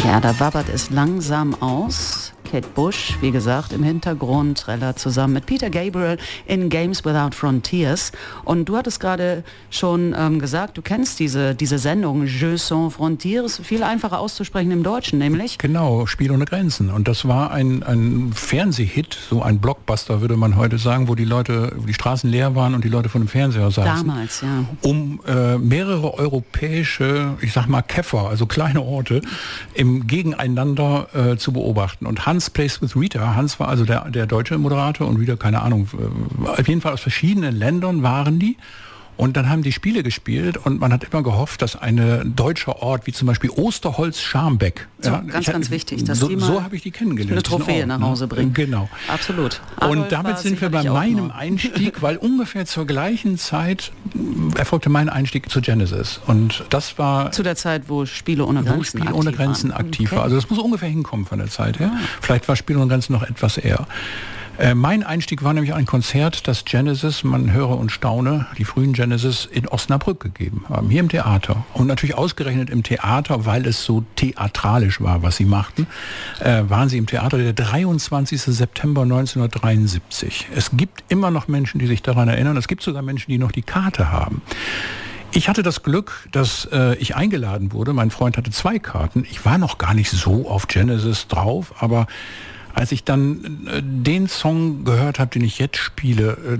Ja, da wabbert es langsam aus. Kate Bush, wie gesagt, im Hintergrund, Trella zusammen mit Peter Gabriel in Games Without Frontiers. Und du hattest gerade schon gesagt, du kennst diese Sendung Jeux sans Frontières, viel einfacher auszusprechen im Deutschen, nämlich? Genau, Spiel ohne Grenzen. Und das war ein Fernsehhit, so ein Blockbuster, würde man heute sagen, wo die Straßen leer waren und die Leute vor dem Fernseher saßen. Damals, ja. Um mehrere europäische, ich sag mal Käfer, also kleine Orte, im Gegeneinander zu beobachten. Und Hans Plays with Rita. Hans war also der deutsche Moderator und Rita, keine Ahnung, auf jeden Fall aus verschiedenen Ländern waren die. Und dann haben die Spiele gespielt und man hat immer gehofft, dass ein deutscher Ort, wie zum Beispiel Osterholz-Scharmbeck, so, ganz wichtig, dass die mal so habe ich die kennengelernt. Eine Trophäe nach Hause bringen. Genau. Absolut. Und damit sind wir bei meinem Einstieg, weil ungefähr zur gleichen Zeit erfolgte mein Einstieg zu Genesis. Und das war... Zu der Zeit, wo Spiele ohne Grenzen aktiv war. Also das muss ungefähr hinkommen von der Zeit her. Vielleicht war Spiele ohne Grenzen noch etwas eher. Mein Einstieg war nämlich ein Konzert, das Genesis, man höre und staune, die frühen Genesis in Osnabrück gegeben haben, hier im Theater. Und natürlich ausgerechnet im Theater, weil es so theatralisch war, was sie machten, waren sie im Theater der 23. September 1973. Es gibt immer noch Menschen, die sich daran erinnern. Es gibt sogar Menschen, die noch die Karte haben. Ich hatte das Glück, dass ich eingeladen wurde. Mein Freund hatte 2 Karten. Ich war noch gar nicht so auf Genesis drauf, aber als ich dann den Song gehört habe, den ich jetzt spiele,